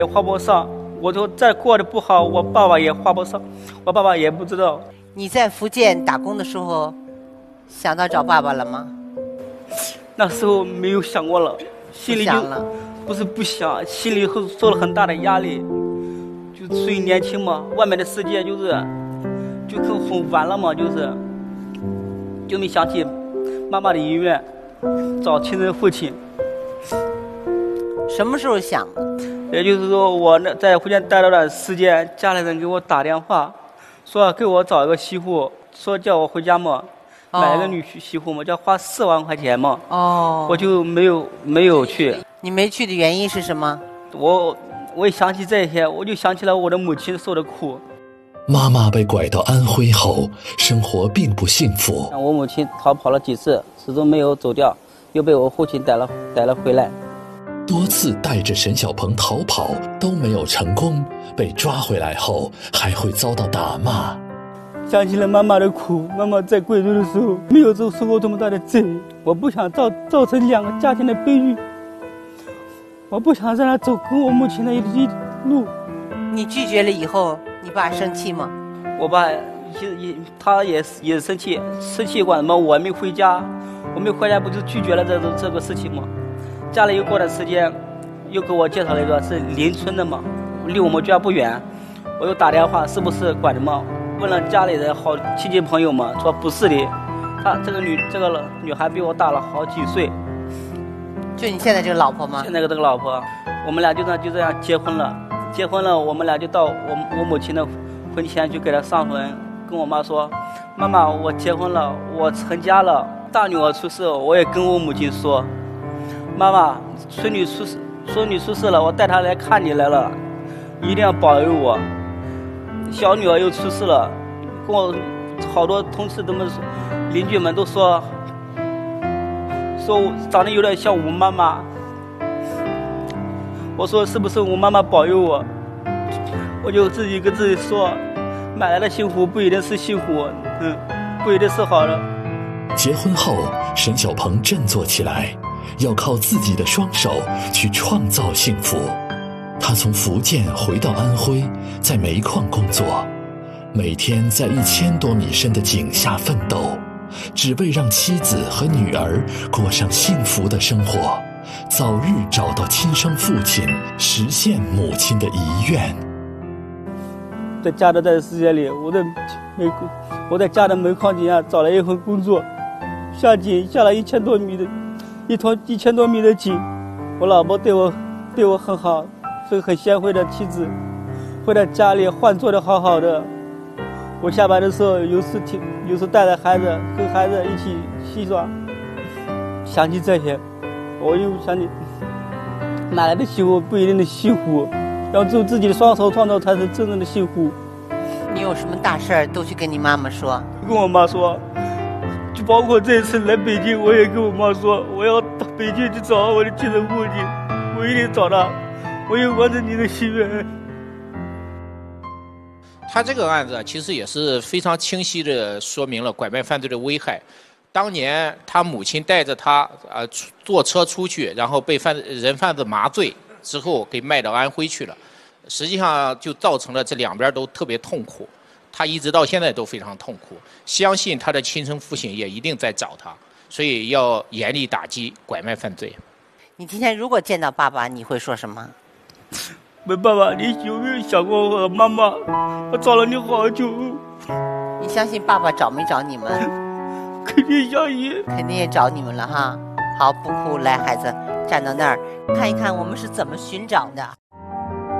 也画不上。我说再过得不好，我爸爸也画不上，我爸爸也不知道。 你在福建打工的时候，想到找爸爸了吗？ 那时候没有想过了，心里就不是不想，心里受了很大的压力。就属于年轻嘛，外面的世界就很晚了嘛，就没想起妈妈的遗愿，找亲生父亲。 什么时候想的？ 也就是说，我在福建待了段时间，家里人给我打电话，说给我找一个媳妇，说叫我回家嘛，买一个女媳妇嘛，就要花4万块钱嘛。我就没有去。 你没去的原因是什么？ 我一想起这些，我就想起了我的母亲受的苦。 妈妈被拐到安徽后，生活并不幸福。 我母亲逃跑了几次，始终没有走掉，又被我父亲逮了回来。 多次带着沈小鹏逃跑都没有成功，被抓回来后还会遭到打骂。 想起了妈妈的苦，妈妈在贵州的时候没有受过这么大的罪，我不想造成2个家庭的悲剧，我不想让她走跟我母亲的一路。 你拒绝了以后，你爸生气吗？ 我爸他也生气，管什么？我没回家，不就拒绝了这个事情吗？家里又过段时间，又给我介绍了一个是邻村的嘛，离我们家不远。我又打电话，是不是管什么？问了家里的好亲戚朋友们，说不是的。这个女孩比我大了好几岁。 就你现在这个老婆吗？ 现在这个老婆，我们俩就这样结婚了。结婚了，我们俩就到我母亲的婚前去给她上坟，跟我妈说：“妈妈，我结婚了，我成家了。”大女儿出事，我也跟我母亲说。妈妈，孙女出事了，我带她来看你来了，一定要保佑我。小女儿又出事了，跟我好多同事邻居们都说我长得有点像我妈妈。我说是不是我妈妈保佑我？我就自己跟自己说，买来的幸福不一定是幸福，不一定是好的。 结婚后，沈小鹏振作起来，要靠自己的双手去创造幸福。他从福建回到安徽，在煤矿工作，每天在1000多米深的井下奋斗，只为让妻子和女儿过上幸福的生活，早日找到亲生父亲，实现母亲的遗愿。 在家的时间里，我在家的煤矿井下找了一份工作，下井下了1000多米的1000多米的井。我老婆对我很好，是个很贤惠的妻子，会在家里饭做得好好的。我下班的时候有时带着孩子跟孩子一起戏耍。想起这些，我又想起哪来的幸福不一定的幸福，要用自己的双手创造才是真正的幸福。 你有什么大事儿都去跟你妈妈说？ 跟我妈说，就包括这次来北京，我也跟我妈说，我要到北京去找我的亲生父亲，我一定找他，我要完成你的心愿。 他这个案子其实也是非常清晰地说明了拐卖犯罪的危害。当年他母亲带着他坐车出去，然后被人贩子麻醉之后给卖到安徽去了，实际上就造成了这两边都特别痛苦。他一直到现在都非常痛苦，相信他的亲生父亲也一定在找他，所以要严厉打击拐卖犯罪。 你今天如果见到爸爸，你会说什么？ 问爸爸，你有没有想过我和妈妈？我找了你好久。 你相信爸爸找没找你们？ 肯定相信。 肯定也找你们了哈。好，不哭，来孩子，站到那儿看一看我们是怎么寻找的。